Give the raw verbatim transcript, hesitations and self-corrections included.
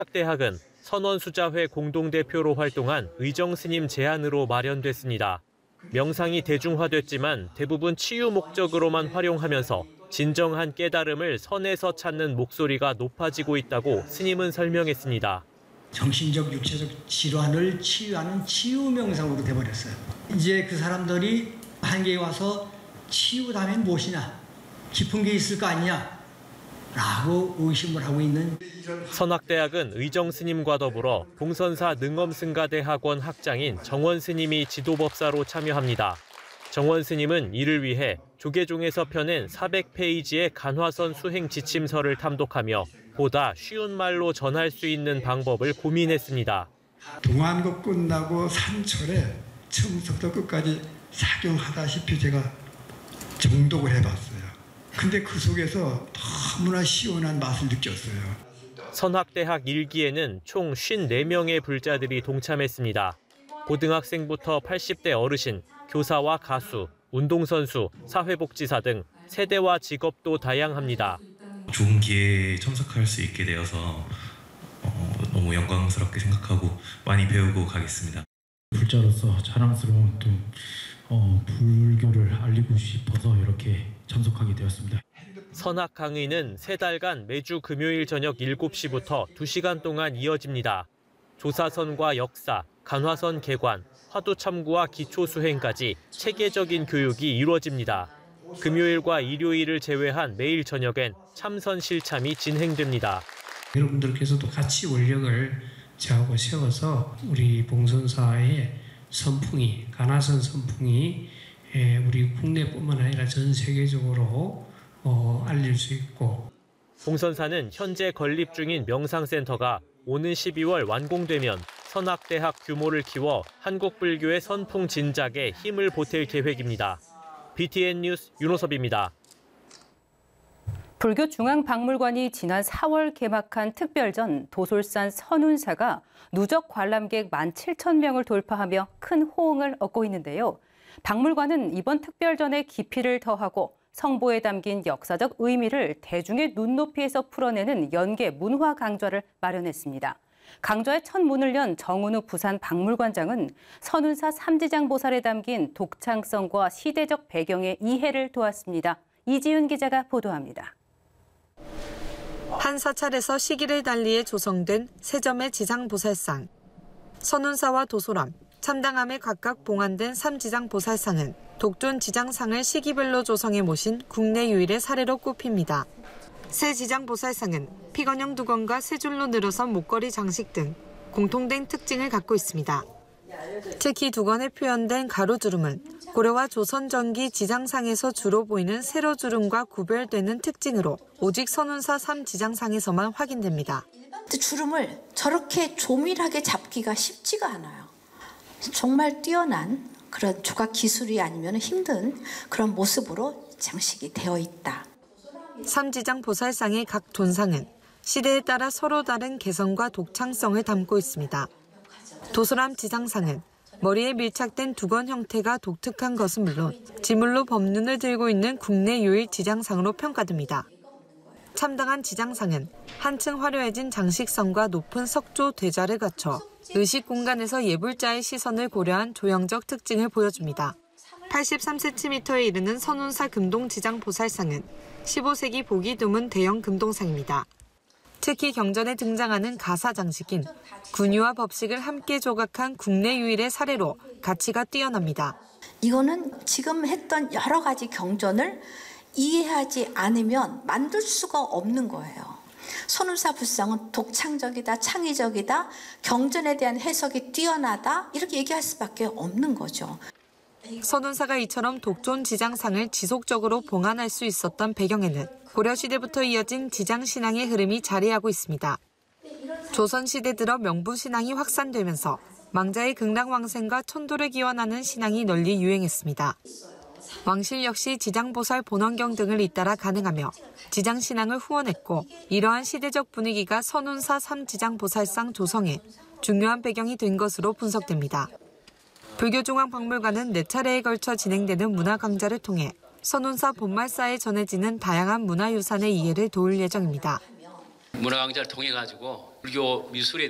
대학은 선원수자회 공동대표로 활동한 의정스님 제안으로 마련됐습니다. 명상이 대중화됐지만 대부분 치유 목적으로만 활용하면서 진정한 깨달음을 선에서 찾는 목소리가 높아지고 있다고 스님은 설명했습니다. 정신적, 육체적 질환을 치유하는 치유 명상으로 돼버렸어요. 이제 그 사람들이 한계에 와서 치유 다음에 무엇이냐, 깊은 게 있을 거 아니냐 라고 의심을 하고 있는. 선학대학은 의정스님과 더불어 봉선사 능엄승가대학원 학장인 정원스님이 지도법사로 참여합니다. 정원스님은 이를 위해 조계종에서 펴낸 사백 페이지의 간화선 수행 지침서를 탐독하며 보다 쉬운 말로 전할 수 있는 방법을 고민했습니다. 동안고 끝나고 산철에 처음부터 끝까지 작용하다시피 제가 정독을 해봤어요. 근데 그 속에서 너무나 시원한 맛을 느꼈어요. 선학대학 일 기에는 총 오십사 명의 불자들이 동참했습니다. 고등학생부터 팔십 대 어르신, 교사와 가수, 운동선수, 사회복지사 등 세대와 직업도 다양합니다. 좋은 기회에 참석할 수 있게 되어서 어, 너무 영광스럽게 생각하고 많이 배우고 가겠습니다. 불자로서 자랑스러운 또 어, 불교를 알리고 싶어서 이렇게 참석하게 되었습니다. 선학 강의는 세 달간 매주 금요일 저녁 일곱 시부터 두 시간 동안 이어집니다. 조사선과 역사, 간화선 개관, 화두 참구와 기초 수행까지 체계적인 교육이 이루어집니다. 금요일과 일요일을 제외한 매일 저녁엔 참선 실참이 진행됩니다. 여러분들께서도 같이 원력을 저하고 세워서 우리 봉선사의 선풍이, 간화선 선풍이 우리 국내뿐만 아니라 전 세계적으로 어, 알릴 수 있고. 봉선사는 현재 건립 중인 명상센터가 오는 십이월 완공되면 선학대학 규모를 키워 한국 불교의 선풍 진작에 힘을 보탤 계획입니다. 비티엔 뉴스 윤호섭입니다. 불교중앙박물관이 지난 사월 개막한 특별전 도솔산 선운사가 누적 관람객 만 칠천 명을 돌파하며 큰 호응을 얻고 있는데요. 박물관은 이번 특별전에 깊이를 더하고 성보에 담긴 역사적 의미를 대중의 눈높이에서 풀어내는 연계 문화 강좌를 마련했습니다. 강좌의 첫 문을 연 정은우 부산 박물관장은 선운사 삼지장보살에 담긴 독창성과 시대적 배경의 이해를 도왔습니다. 이지윤 기자가 보도합니다. 한 사찰에서 시기를 달리해 조성된 세 점의 지장보살상. 선운사와 도소람, 참당함에 각각 봉안된 삼지장보살상은 독존 지장상을 시기별로 조성해 모신 국내 유일의 사례로 꼽힙니다. 새 지장보살상은 피건형 두건과 세 줄로 늘어선 목걸이 장식 등 공통된 특징을 갖고 있습니다. 특히 두건에 표현된 가로주름은 고려와 조선 전기 지장상에서 주로 보이는 세로주름과 구별되는 특징으로 오직 선운사 삼지장상에서만 확인됩니다. 주름을 저렇게 조밀하게 잡기가 쉽지가 않아요. 정말 뛰어난 그런 조각 기술이 아니면 힘든 그런 모습으로 장식이 되어 있다. 삼지장 보살상의 각 존상은 시대에 따라 서로 다른 개성과 독창성을 담고 있습니다. 도소람 지장상은 머리에 밀착된 두건 형태가 독특한 것은 물론 지물로 법륜을 들고 있는 국내 유일 지장상으로 평가됩니다. 참당한 지장상은 한층 화려해진 장식성과 높은 석조 대자를 갖춰 의식 공간에서 예불자의 시선을 고려한 조형적 특징을 보여줍니다. 팔십삼 센티미터에 이르는 선운사 금동 지장 보살상은 십오 세기 보기 드문 대형 금동상입니다. 특히 경전에 등장하는 가사 장식인 군유와 법식을 함께 조각한 국내 유일의 사례로 가치가 뛰어납니다. 이거는 지금 했던 여러 가지 경전을 이해하지 않으면 만들 수가 없는 거예요. 선운사 불상은 독창적이다, 창의적이다, 경전에 대한 해석이 뛰어나다 이렇게 얘기할 수밖에 없는 거죠. 선운사가 이처럼 독존 지장상을 지속적으로 봉안할 수 있었던 배경에는 고려시대부터 이어진 지장신앙의 흐름이 자리하고 있습니다. 조선시대 들어 명부신앙이 확산되면서 망자의 극락왕생과 천도를 기원하는 신앙이 널리 유행했습니다. 왕실 역시 지장보살 본원경 등을 잇따라 가능하며 지장신앙을 후원했고 이러한 시대적 분위기가 선운사 삼지장보살상 조성에 중요한 배경이 된 것으로 분석됩니다. 불교중앙박물관은 네 차례에 걸쳐 진행되는 문화 강좌를 통해 선운사 본말사에 전해지는 다양한 문화유산의 이해를 도울 예정입니다. 문화 강좌를 통해 가지고 불교 미술에